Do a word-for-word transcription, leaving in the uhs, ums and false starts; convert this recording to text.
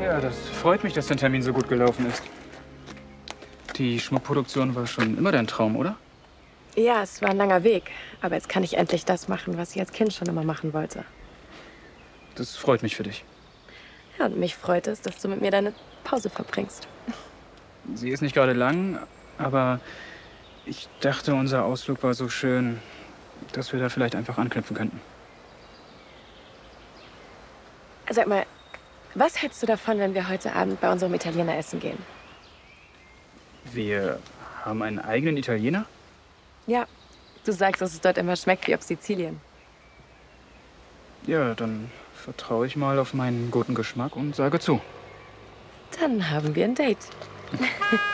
Ja, das freut mich, dass dein Termin so gut gelaufen ist. Die Schmuckproduktion war schon immer dein Traum, oder? Ja, es war ein langer Weg. Aber jetzt kann ich endlich das machen, was ich als Kind schon immer machen wollte. Das freut mich für dich. Ja, und mich freut es, dass du mit mir deine Pause verbringst. Sie ist nicht gerade lang, aber ich dachte, unser Ausflug war so schön, dass wir da vielleicht einfach anknüpfen könnten. Sag mal, was hältst du davon, wenn wir heute Abend bei unserem Italiener essen gehen? Wir haben einen eigenen Italiener? Ja, du sagst, dass es dort immer schmeckt wie auf Sizilien. Ja, dann vertraue ich mal auf meinen guten Geschmack und sage zu. Dann haben wir ein Date.